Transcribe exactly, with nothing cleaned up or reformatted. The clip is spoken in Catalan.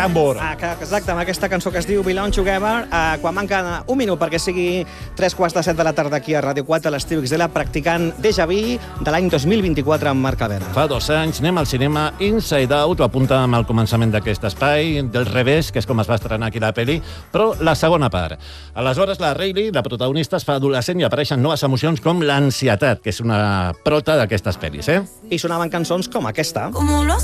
tambor. Ah, exacte, amb aquesta cançó que es diu Belong Together, eh, quan manca un minut perquè sigui tres quarts de set de la tarda aquí a Ràdio quatre, l'Estiu X L, practicant Déjà Vu de l'any dos mil vint-i-quatre amb Marc Cadena. Fa dos anys anem al cinema Inside Out, ho apuntàvem al començament d'aquest espai, del revés, que és com es va estrenar aquí la pel·li, però la segona part. Aleshores, la Riley, la protagonista, es fa adolescent i apareixen noves emocions com l'ansietat, que és una prota d'aquestes pel·lis, eh? I sonaven cançons com aquesta.